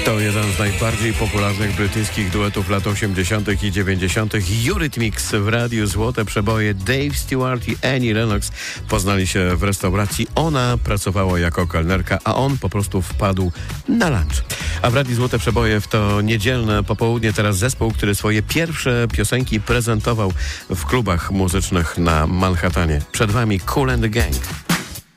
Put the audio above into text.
To jeden z najbardziej popularnych brytyjskich duetów lat 80. i 90. Eurythmics w radiu Złote Przeboje. Dave Stewart i Annie Lennox poznali się w restauracji. Ona pracowała jako kelnerka, a on po prostu wpadł na lunch. A w radiu Złote Przeboje w to niedzielne popołudnie teraz zespół, który swoje pierwsze piosenki prezentował w klubach muzycznych na Manhattanie. Przed wami Kool and the Gang.